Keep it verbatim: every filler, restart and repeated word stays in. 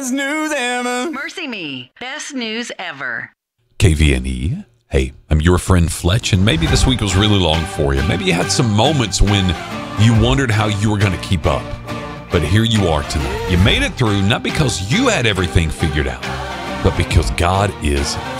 best news ever. Mercy Me, best news ever. K V N E. Hey, I'm your friend Fletch, and maybe this week was really long for you. Maybe you had some moments when you wondered how you were going to keep up. But here you are tonight. You made it through, not because you had everything figured out, but because God is